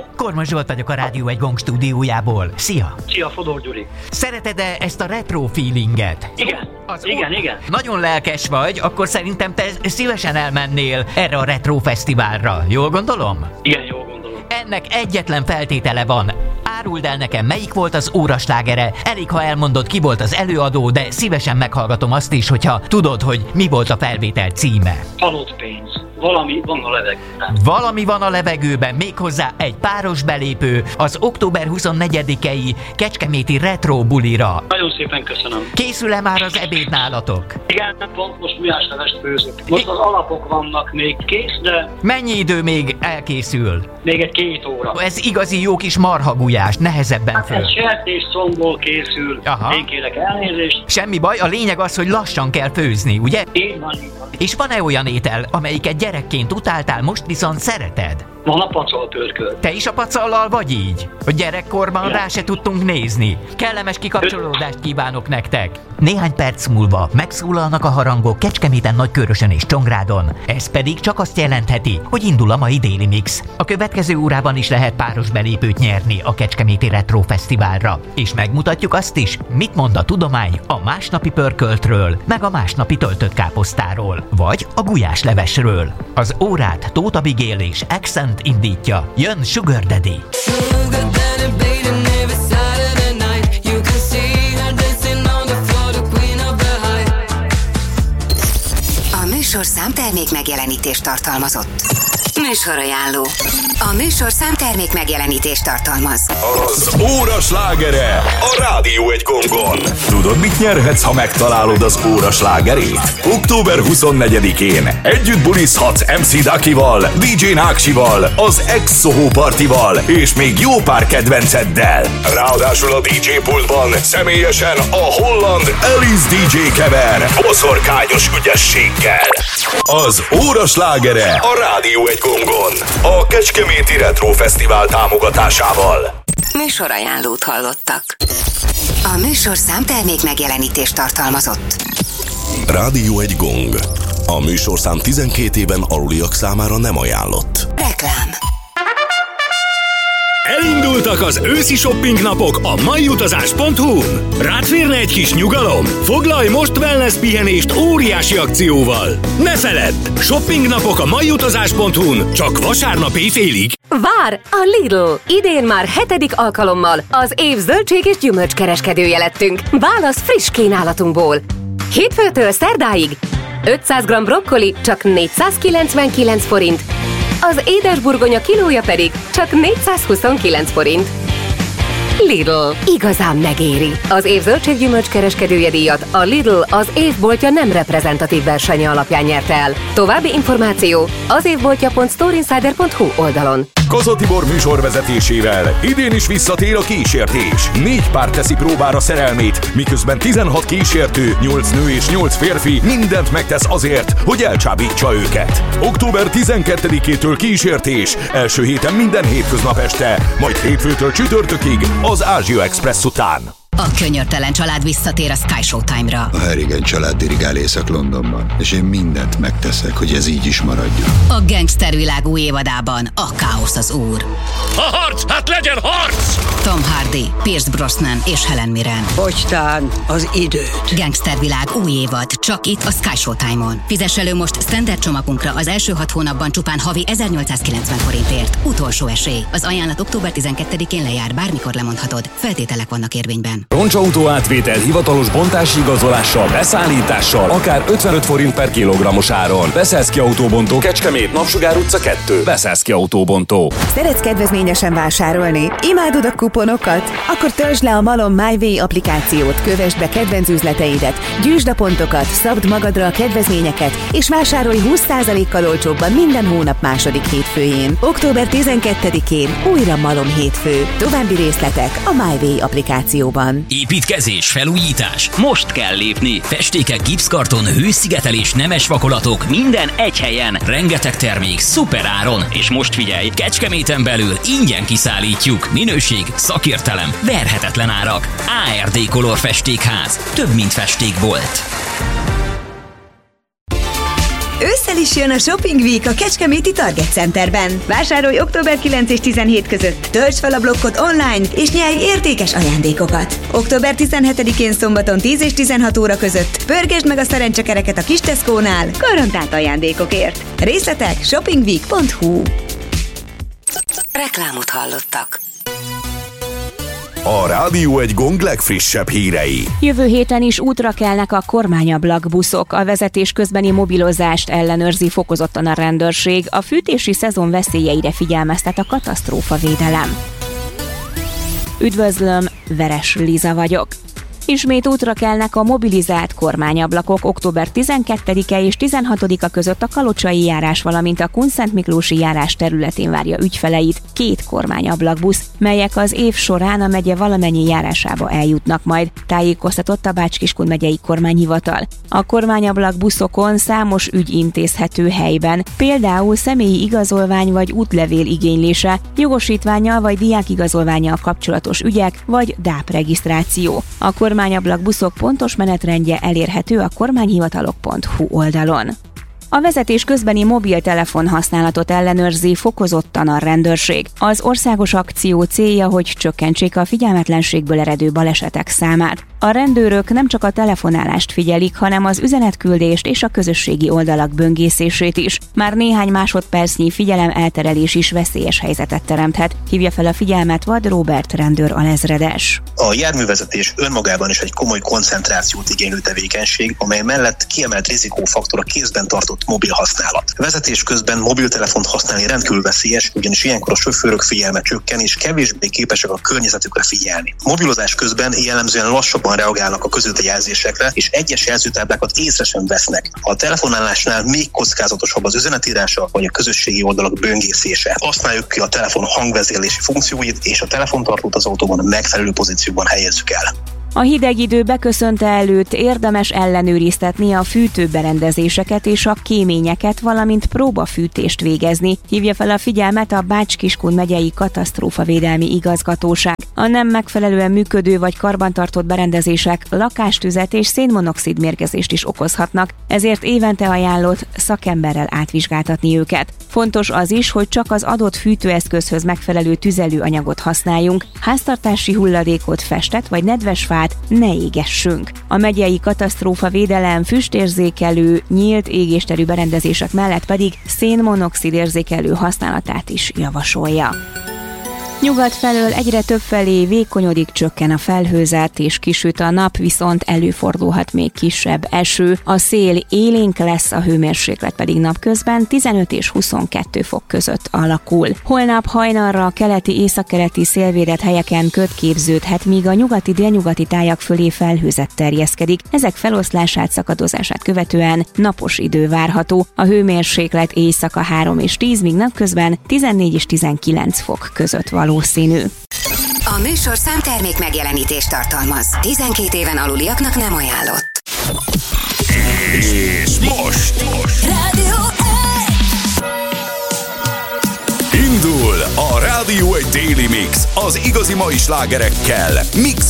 Kormos Zsolt vagyok a Rádió egy Gong stúdiójából. Szia! Szia, Fodor Gyuri! Szereted-e ezt a retro feelinget? Igen, igen. Nagyon lelkes vagy, akkor szerintem te szívesen elmennél erre a retro fesztiválra. Jól gondolom? Igen, jól gondolom. Ennek egyetlen feltétele van. Áruld el nekem, melyik volt az óraslágere. Elég, ha elmondod, ki volt az előadó, de szívesen meghallgatom azt is, hogyha tudod, hogy mi volt a felvétel címe. Halott pénz. Valami van a levegőben. Valami van a levegőben, méghozzá egy páros belépő az október 24-i Kecskeméti Retro bulira. Nagyon szépen köszönöm. Készül-e már az ebéd nálatok? Igen, pont most gulyáslevest főzök. Most az alapok vannak még kész, de... Mennyi idő még elkészül? Még egy 2 óra. Ez igazi jó kis marhagulyás, nehezebben föl. Egy sertés combból készül. Aha. Én kérek elnézést. Semmi baj, a lényeg az, hogy lassan kell főzni, ugye? Így van, így van. És van-e olyan étel, amelyiket gyerekként utáltál, most viszont szereted? Van a pacolpörkölt. Te is a pacallal vagy így? Hogy gyerekkorban rá se tudtunk nézni. Kellemes kikapcsolódást kívánok nektek. Néhány perc múlva megszólalnak a harangok Kecskeméten, Nagykőrösön és Csongrádon. Ez pedig csak azt jelentheti, hogy indul a mai Déli Mix. A következő órában is lehet páros belépőt nyerni a Kecskeméti Retro Fesztiválra. És megmutatjuk azt is, mit mond a tudomány a másnapi pörköltről, meg a másnapi töltött káposztáról, vagy a gulyáslevesről. Az órát Tóth Abigail és Accent indítja. Jön Sugar Daddy. A műsorszám termék megjelenítést tartalmazott. Műsorajánló. A műsorszám termék megjelenítést tartalmaz. Az óra slágere a Rádió egy Gongon. Tudod, mit nyerhetsz, ha megtalálod az óra slágerét? Október 24-én együtt bulizhatsz MC Dakival, DJ Náksival, az Ex-Soho Partival és még jó pár kedvenceddel. Ráadásul a DJ pultban személyesen a holland Alice DJ kever boszorkányos ügyességgel. Az óra slágere a Rádió egy Gongon, a Kecskeméti Retro Fesztivál támogatásával. Műsorajánlót hallottak. A műsorszám termék megjelenítést tartalmazott. Rádió egy Gong. A műsorszám 12 éven aluliak számára nem ajánlott. Reklám. Elindultak az őszi shopping napok a maiutazás.hu-n. Rád férne egy kis nyugalom? Foglalj most wellness pihenést óriási akcióval. Ne feledd! Shopping napok a maiutazás.hu-n csak vasárnap éjfélig. Vár a Lidl! Idén már 7. alkalommal az év zöldség és gyümölcskereskedője lettünk. Válasz friss kínálatunkból. Hétfőtől szerdáig 500 g brokkoli csak 499 forint, az édesburgonya kilója pedig csak 429 forint. Lidl. Igazán megéri. Az év zöldséggyümölcs kereskedője díjat a Lidl az évboltja nem reprezentatív versenye alapján nyerte el. További információ az évboltja.storeinsider.hu oldalon. Koza Tibor műsorvezetésével idén is visszatér a kísértés. 4 pár teszi próbára szerelmét, miközben 16 kísértő, 8 nő és 8 férfi mindent megtesz azért, hogy elcsábítsa őket. Október 12-től kísértés, első héten minden hétköznap este, majd hétfőtől csütörtökig az Ázsia Express után. A könyörtelen család visszatér a Sky Showtime-ra. A Harrigan család dirigál Észak-Londonban, és én mindent megteszek, hogy ez így is maradjon. A gangstervilág új évadában a káosz az úr. A harc! Hát legyen harc! Tom Hardy, Pierce Brosnan és Helen Mirren. Fogytán az időt. Gangstervilág új évad, csak itt a Sky Showtime-on. Fizess elő most standard csomagunkra az első 6 hónapban csupán havi 1890 forintért. Utolsó esély. Az ajánlat október 12-én lejár, bármikor lemondhatod. Feltételek vannak érvényben. Roncsautó átvétel hivatalos bontási igazolással, beszállítással, akár 55 forint per kilogrammos áron. Beszélszki Autóbontó, Kecskemét, Napsugár utca 2. Beszélszki Autóbontó. Szeretsz kedvezményesen vásárolni? Imádod a kuponokat? Akkor töltsd le a Malom MyWay applikációt, kövesd be kedvenc üzleteidet, gyűjtsd a pontokat, szabd magadra a kedvezményeket, és vásárolj 20%-kal olcsóbban minden hónap második hétfőjén. Október 12-én újra Malom hétfő. További részletek a MyWay applikációban. Építkezés, felújítás. Most kell lépni. Festékek, gipszkarton, hőszigetelés, nemes vakolatok, minden egy helyen. Rengeteg termék, szuper áron. És most figyelj, Kecskeméten belül ingyen kiszállítjuk. Minőség, szakértelem, verhetetlen árak. ARD Color Festékház. Több mint festékbolt. Ősszel is jön a Shopping Week a Kecskeméti Target Centerben. Vásárolj október 9 és 17 között, töltsd fel a blokkot online, és nyerj értékes ajándékokat. Október 17-én szombaton 10 és 16 óra között pörgesd meg a szerencsekereket a kis Tesco-nál, garantált ajándékokért. Részletek shoppingweek.hu. Reklámot hallottak. A Rádió egy Gong legfrissebb hírei. Jövő héten is útra kelnek a kormányablak buszok. A vezetés közbeni mobilozást ellenőrzi fokozottan a rendőrség. A fűtési szezon veszélyeire figyelmeztet a katasztrófavédelem. Üdvözlöm, Veres Liza vagyok. Ismét útra kelnek a mobilizált kormányablakok. Október 12-e és 16-a között a Kalocsai járás, valamint a Kunszentmiklósi járás területén várja ügyfeleit 2 kormányablakbusz, melyek az év során a megye valamennyi járásába eljutnak majd, tájékoztatott a Bács-Kiskun megyei kormányhivatal. A kormányablakbuszokon számos ügy intézhető helyben, például személyi igazolvány vagy útlevél igénylése, jogosítvánnyal vagy diákigazolvánnyal kapcsolatos ügyek vagy DÁP regisztráció. A kormányablakbuszok pontos menetrendje elérhető a kormányhivatalok.hu oldalon. A vezetés közbeni mobiltelefon használatot ellenőrzi fokozottan a rendőrség. Az országos akció célja, hogy csökkentsék a figyelmetlenségből eredő balesetek számát. A rendőrök nem csak a telefonálást figyelik, hanem az üzenetküldést és a közösségi oldalak böngészését is. Már néhány másodpercnyi figyelem elterelés is veszélyes helyzetet teremthet. Hívja fel a figyelmet Vad Róbert rendőr alezredes. A járművezetés önmagában is egy komoly koncentrációt igénylő tevékenység, amely mellett kiemelt rizikófaktor a kézben tartott mobil használat. Vezetés közben mobiltelefont használni rendkívül veszélyes, ugyanis ilyenkor a sofőrök figyelme csökken és kevésbé képesek a környezetükre figyelni. Mobilozás közben jellemzően lassabban reagálnak a közúti jelzésekre, és egyes jelzőtáblákat észre sem vesznek. A telefonálásnál még kockázatosabb az üzenetírása vagy a közösségi oldalak böngészése. Használjuk ki a telefon hangvezérlési funkcióit, és a telefontartót az autóban megfelelő pozícióban helyezzük el. A hideg idő beköszönte előtt érdemes ellenőriztetni a fűtőberendezéseket és a kéményeket, valamint próbafűtést végezni. Hívja fel a figyelmet a Bács-Kiskun megyei katasztrófavédelmi igazgatóság. A nem megfelelően működő vagy karbantartott berendezések lakástüzet és szénmonoxid mérgezést is okozhatnak, ezért évente ajánlott szakemberrel átvizsgáltatni őket. Fontos az is, hogy csak az adott fűtőeszközhöz megfelelő tüzelőanyagot használjunk, háztartási hulladékot, festet vagy nedves fát ne égessünk. A megyei katasztrófavédelem füstérzékelő, nyílt égésterű berendezések mellett pedig szénmonoxid érzékelő használatát is javasolja. Nyugat felől egyre többfelé vékonyodik, csökken a felhőzet és kisüt a nap, viszont előfordulhat még kisebb eső. A szél élénk lesz, a hőmérséklet pedig napközben 15 és 22 fok között alakul. Holnap hajnalra keleti északkeleti szélvédett helyeken köd képződhet, míg a nyugati-délnyugati tájak fölé felhőzet terjeszkedik. Ezek feloszlását, szakadozását követően napos idő várható. A hőmérséklet éjszaka 3 és 10, míg napközben 14 és 19 fok között valószínű. A műsor számtermék megjelenítést tartalmaz. 12 éven aluliaknak nem ajánlott. És most Rádió indul a Rádió egy Daily Mix az igazi mai slágerekkel, Mix